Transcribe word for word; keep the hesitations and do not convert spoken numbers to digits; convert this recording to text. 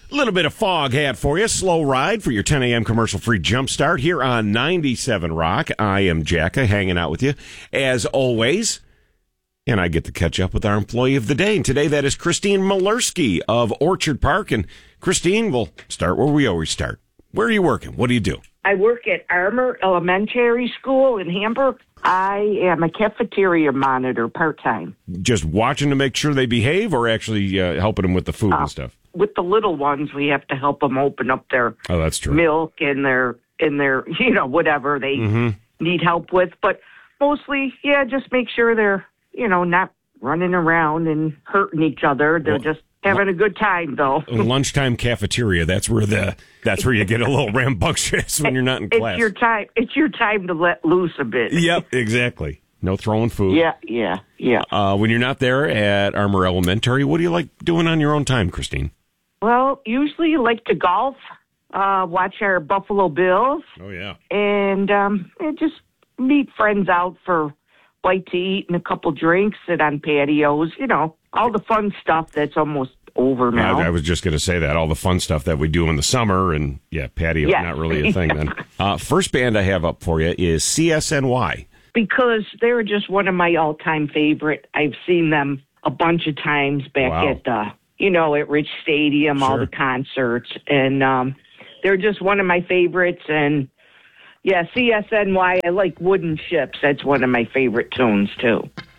A little bit of fog hat for you. Slow ride for your ten a.m. commercial-free jumpstart here on ninety-seven Rock. I am Jacka, hanging out with you as always. And I get to catch up with our employee of the day. And today that is Christine Malerski of Orchard Park. And Christine, we'll start where we always start. Where are you working? What do you do? I work at Armour Elementary School in Hamburg. I am a cafeteria monitor part-time. Just watching to make sure they behave or actually uh, helping them with the food uh, and stuff? With the little ones, we have to help them open up their oh, that's true. milk and their, and their, you know, whatever they mm-hmm. need help with. But mostly, yeah, just make sure they're, you know, not running around and hurting each other. They're well, just having a good time, though. Lunchtime cafeteria, that's where the that's where you get a little rambunctious when you're not in it's class. Your time, it's your time to let loose a bit. Yep, exactly. No throwing food. Yeah, yeah, yeah. Uh, when you're not there at Armour Elementary, what do you like doing on your own time, Christine? Well, usually I like to golf, uh, watch our Buffalo Bills. Oh, yeah. And, um, and just meet friends out for bite to eat and a couple drinks, sit on patios, you know, all the fun stuff that's almost over now. I, I was just going to say that, all the fun stuff that we do in the summer, and, yeah, patio is yes. not really a thing then. Uh, first band I have up for you is C S N Y. Because they're just one of my all-time favorite. I've seen them a bunch of times back wow. at the, you know, at Rich Stadium, sure. all the concerts. And um, they're just one of my favorites. And, yeah, C S N Y, I like Wooden Ships. That's one of my favorite tunes, too.